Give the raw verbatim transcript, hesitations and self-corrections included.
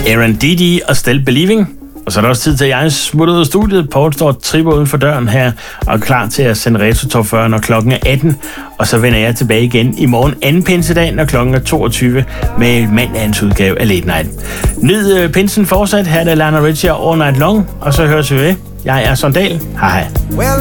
Aaron Didi og Still Believing. Og så er der også tid til, at jeg smutter ud af studiet. Paul står tripper uden for døren her og er klar til at sende Retro Top fyrre, når klokken er atten. Og så vender jeg tilbage igen i morgen anden pinsedag, når klokken er toogtyve med mandagens udgave af Late Night. Nyd uh, pinsen fortsat. Her er det Lana Richie All Night Long, og så høres vi ved. Jeg er Sondal. Hej hej.